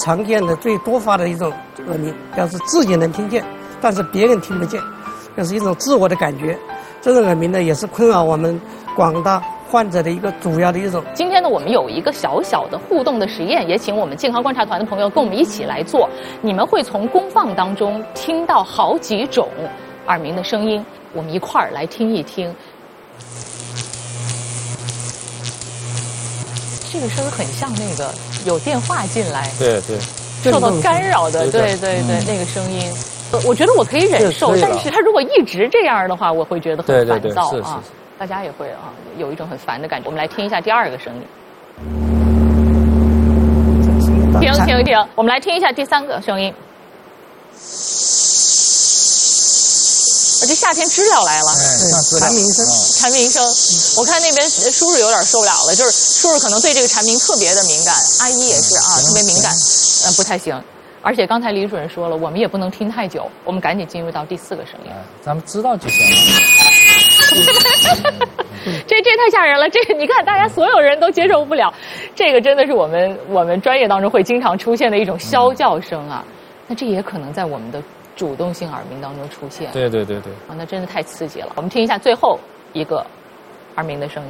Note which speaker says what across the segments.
Speaker 1: 常见的、最多发的一种耳鸣，表示自己能听见，但是别人听不见，就是一种自我的感觉。这种耳鸣呢，也是困扰我们广大患者的一个主要的一种。
Speaker 2: 今天呢，我们有一个小小的互动的实验，也请我们健康观察团的朋友跟我们一起来做。你们会从功放当中听到好几种耳鸣的声音，我们一块儿来听一听。这个声很像那个有电话进来，
Speaker 3: 对对，
Speaker 2: 受到干扰的，对对对，那个声音。我觉得我可以忍受，但是他如果一直这样的话，我会觉得很烦躁啊。大家也会啊，有一种很烦的感觉。我们来听一下第二个声音。停，我们来听一下第三个声音。这夏天知了来了，
Speaker 1: 蝉鸣声。
Speaker 2: 蝉鸣声，我看那边叔叔有点受不了了，就是叔叔可能对这个蝉鸣特别的敏感，阿姨也是啊，特别敏感，不太行。而且刚才李主任说了，我们也不能听太久，我们赶紧进入到第四个声音。
Speaker 3: 咱们知道就行了。
Speaker 2: 这太吓人了，这个你看大家所有人都接受不了，这个真的是我们专业当中会经常出现的一种啸叫声啊。那这也可能在我们的主动性耳鸣当中出现。
Speaker 3: 对
Speaker 2: 啊，那真的太刺激了。我们听一下最后一个耳鸣的声音。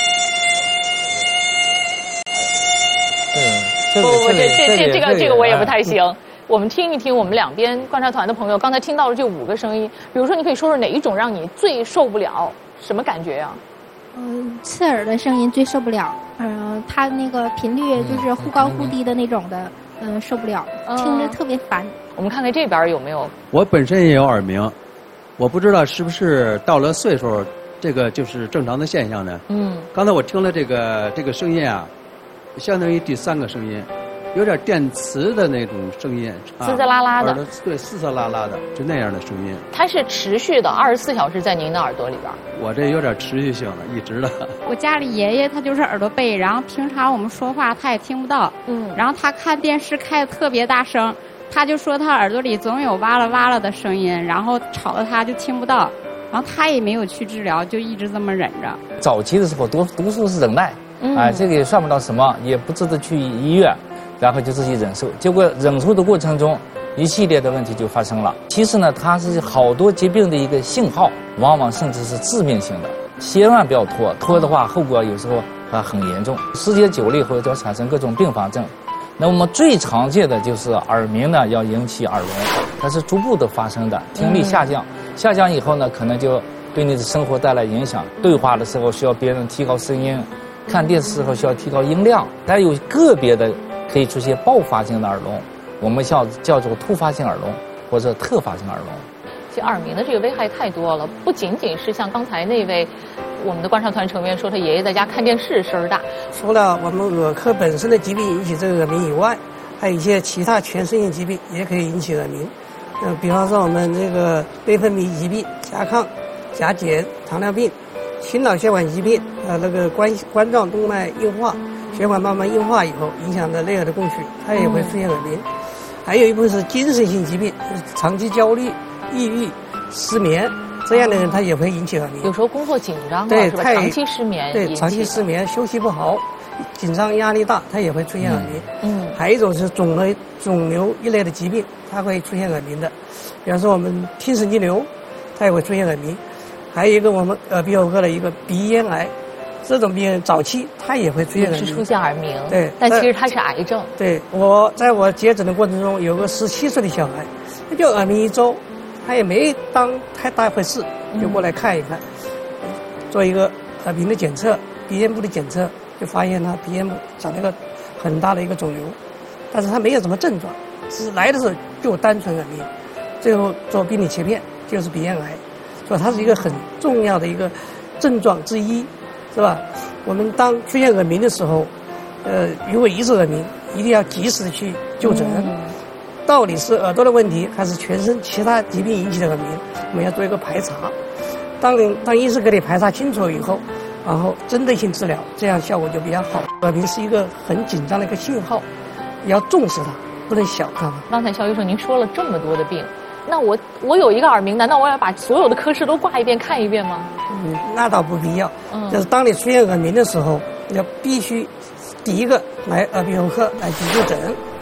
Speaker 2: 不，这个我也不太行。我们听一听我们两边观察团的朋友刚才听到了这5个声音，比如说你可以说说哪一种让你最受不了，什么感觉呀？
Speaker 4: 刺耳的声音最受不了，它那个频率就是忽高忽低的那种的，受不了，听着特别烦。
Speaker 2: 我们看看这边有没有？
Speaker 5: 我本身也有耳鸣，我不知道是不是到了岁数，这个就是正常的现象呢？刚才我听了这个声音啊，相当于第3个声音，有点电磁的那种声音，
Speaker 2: 滋滋啦啦的，
Speaker 5: 对，嘶嘶啦啦的，就那样的声音。
Speaker 2: 它是持续的24小时在您的耳朵里边。
Speaker 5: 我这有点持续性了，一直的。
Speaker 6: 我家里爷爷他就是耳朵背，然后平常我们说话他也听不到，然后他看电视开得特别大声，他就说他耳朵里总有哇啦哇啦的声音，然后吵得他就听不到，然后他也没有去治疗，就一直这么忍着。
Speaker 3: 早期的时候多数是忍耐，这个也算不到什么，也不值得去医院，然后就自己忍受。结果忍受的过程中，一系列的问题就发生了。其实呢，它是好多疾病的一个信号，往往甚至是致命性的。千万不要拖的话，后果有时候很严重。时间久了以后，就要产生各种并发症。那我们最常见的就是耳鸣呢，要引起耳聋，它是逐步的发生的，听力下降，下降以后呢，可能就对你的生活带来影响。对话的时候需要别人提高声音，看电视时候需要提高音量。但有个别的可以出现爆发性的耳聋，我们叫做突发性耳聋或者特发性耳聋。
Speaker 2: 其实耳鸣的这个危害太多了，不仅仅是像刚才那位我们的观察团成员说他爷爷在家看电视声大。
Speaker 1: 除了我们耳科本身的疾病引起这个耳鸣以外，还有一些其他全身性疾病也可以引起耳鸣。比方说我们这个内分泌疾病、甲亢、甲减、糖尿病、心脑血管疾病，那个冠状动脉硬化，血管慢慢硬化以后影响的内耳的供血，它也会出现耳鸣。还有一部分是精神性疾病，就是长期焦虑、抑郁、失眠，这样的人他也会引起耳鸣。
Speaker 2: 有时候工作紧张，
Speaker 1: 对，
Speaker 2: 是吧？长期失眠，
Speaker 1: 对，长期失眠、休息不好、紧张压力大，它也会出现耳鸣。还有一种是肿瘤一类的疾病，它会出现耳鸣的，比方说我们听神经瘤，它也会出现耳鸣。还有一个我们耳鼻喉科的一个鼻咽癌，这种病人早期它也会出现耳鸣，
Speaker 2: 是出现耳鸣，
Speaker 1: 对，
Speaker 2: 但其实它是癌症。
Speaker 1: 对，在我接诊的过程中，有个17岁的小孩，他就耳鸣1周，他也没当太大回事，就过来看一看，做一个耳鸣的检测，鼻咽部的检测，就发现他鼻咽部长了一个很大的一个肿瘤，但是他没有什么症状，只是来的时候就单纯耳鸣，最后做病理切片就是鼻咽癌，所以它是一个很重要的一个症状之一，是吧？我们当出现耳鸣的时候，如果疑似耳鸣，一定要及时的去就诊。到底是耳朵的问题，还是全身其他疾病引起的耳鸣？我们要做一个排查。当医师给你排查清楚以后，然后针对性治疗，这样效果就比较好。耳鸣是一个很紧张的一个信号，要重视它，不能小看它。
Speaker 2: 刚才肖医生您说了这么多的病，那我有一个耳鸣，难道我要把所有的科室都挂一遍看一遍吗？
Speaker 1: 那倒不必要。就是当你出现耳鸣的时候，要必须第一个来耳鼻喉科来去就诊。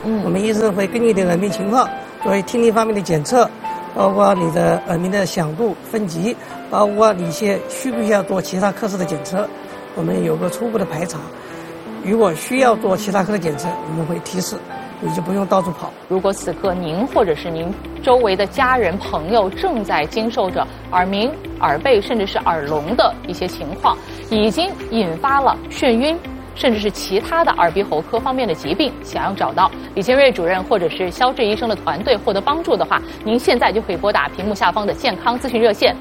Speaker 1: 我们医生会根据你的耳鸣情况作为听力方面的检测，包括你的耳鸣的响度分级，包括你一些需不需要做其他科室的检测，我们有个初步的排查。如果需要做其他科的检测，我们会提示，你就不用到处跑。
Speaker 2: 如果此刻您或者是您周围的家人朋友正在经受着耳鸣、耳背甚至是耳聋的一些情况，已经引发了眩晕，甚至是其他的耳鼻喉科方面的疾病，想要找到李建瑞主任或者是肖志医生的团队获得帮助的话，您现在就可以拨打屏幕下方的健康咨询热线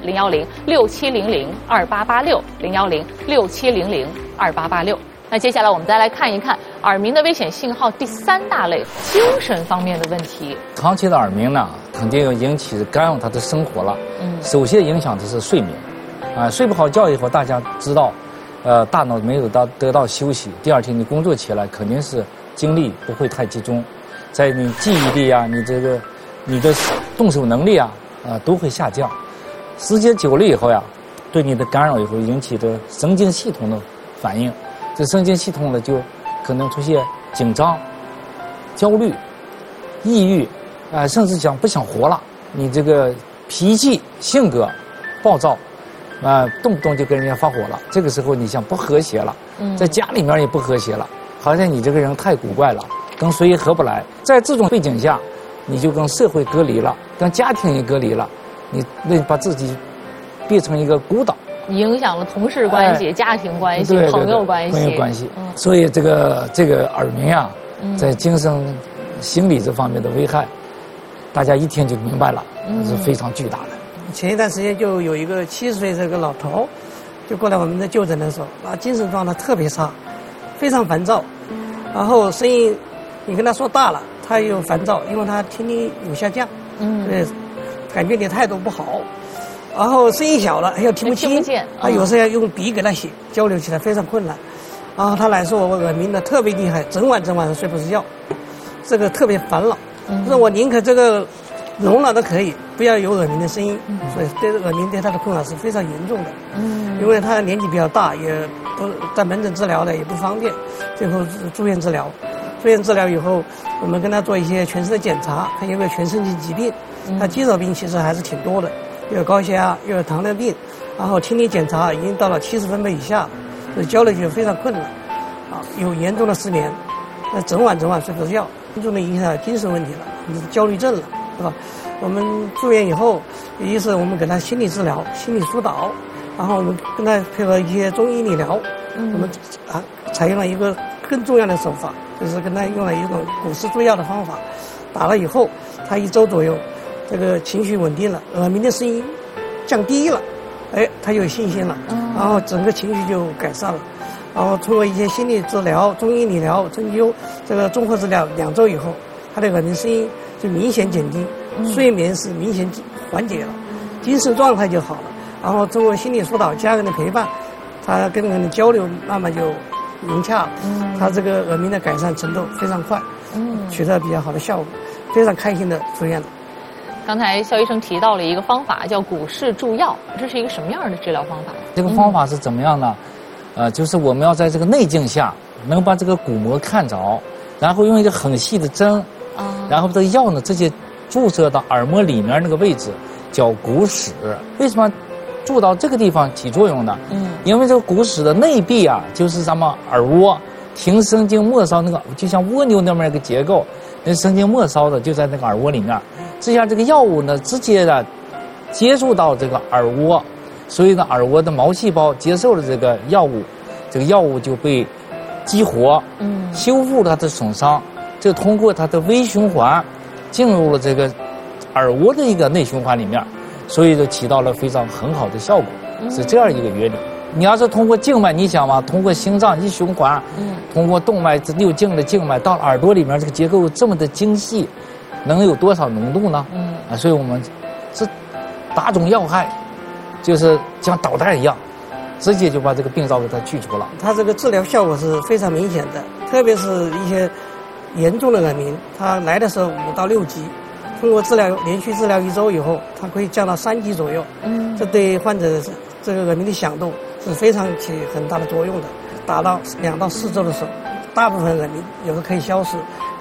Speaker 2: 010-6700-2886，010-6700-2886。那接下来我们再来看一看耳鸣的危险信号第3大类，精神方面的问题。
Speaker 3: 长期的耳鸣呢，肯定要引起干扰他的生活了。首先影响的是睡眠，睡不好觉以后，大家知道，大脑没有得到休息，第二天你工作起来肯定是精力不会太集中，在你记忆力啊，你的动手能力啊，都会下降。时间久了以后呀，对你的干扰以后引起的神经系统的反应。这神经系统呢，就可能出现紧张、焦虑、抑郁，甚至不想活了。你这个脾气、性格暴躁，动不动就跟人家发火了。这个时候你想不和谐了，在家里面也不和谐了，好像你这个人太古怪了，跟谁也合不来。在这种背景下，你就跟社会隔离了，跟家庭也隔离了，你把自己变成一个孤岛。
Speaker 2: 影响了同事关系、家庭关系、朋友关系。
Speaker 3: 朋友关系。所以这个耳鸣啊，在精神、心理这方面的危害，大家一听就明白了，是非常巨大的。
Speaker 1: 前一段时间就有一个70岁这个老头，就过来我们的就诊的时候，精神状态特别差，非常烦躁，然后声音你跟他说大了，他又烦躁，因为他听力有下降，感觉你态度不好。然后声音小了，又听不清，他有时候要用笔给他写，交流起来非常困难。然后他来说我耳鸣的特别厉害，整晚上睡不着觉，这个特别烦恼。说我宁可这个聋了都可以，不要有耳鸣的声音。所以对耳鸣对他的困扰是非常严重的。因为他年纪比较大，也不在门诊治疗的也不方便，最后住院治疗。住院治疗以后，我们跟他做一些全身的检查，看有没有全身性疾病。他肌肉病其实还是挺多的。又有高血压，又有糖尿病，然后听力检查已经到了70分贝以下，所以交流就非常困难，有严重的失眠，那整晚睡不着觉，严重的影响精神问题了，焦虑症了，是吧？我们住院以后，一是我们给他心理治疗、心理疏导，然后我们跟他配合一些中医理疗，我们采用了一个更重要的手法，就是跟他用了一种古施助药的方法，打了以后，他1周左右。这个情绪稳定了，耳鸣的声音降低了，他有信心了，然后整个情绪就改善了，然后通过一些心理治疗、中医理疗、针灸这个综合治疗2周以后，他的耳鸣声音就明显减低，睡眠是明显缓解了，精神状态就好了，然后通过心理疏导、家人的陪伴，他跟人的交流慢慢就融洽了，他这个耳鸣的改善程度非常快，取得比较好的效果，非常开心的出院了。
Speaker 2: 刚才肖医生提到了一个方法，叫古施助药，这是一个什么样的治疗方法？
Speaker 3: 这个方法是怎么样呢？就是我们要在这个内镜下能把这个鼓膜看着，然后用一个很细的针，然后这个药呢直接注射到耳膜里面那个位置，叫鼓室。为什么注到这个地方起作用呢？因为这个鼓室的内壁啊，就是咱们耳蜗听神经末梢那个，就像蜗牛那么一个结构，那神经末梢的就在那个耳蜗里面。这下这个药物呢，直接的接触到这个耳蜗，所以呢，耳蜗的毛细胞接受了这个药物，这个药物就被激活，修复了它的损伤，这通过它的微循环进入了这个耳蜗的一个内循环里面，所以就起到了非常很好的效果，是这样一个原理。你要是通过静脉，你想嘛，通过心脏一循环，通过动脉6径的静脉到耳朵里面，这个结构这么的精细。能有多少浓度呢？所以我们是打中要害，就是像导弹一样，直接就把这个病灶给它去除了。
Speaker 1: 它这个治疗效果是非常明显的，特别是一些严重的耳鸣，它来的时候5到6级，通过治疗连续治疗1周以后，它可以降到3级左右。这对患者这个耳鸣的响度是非常起很大的作用的。打到2到4周的时候，大部分耳鸣有的可以消失，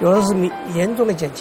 Speaker 1: 有的是严重的减轻。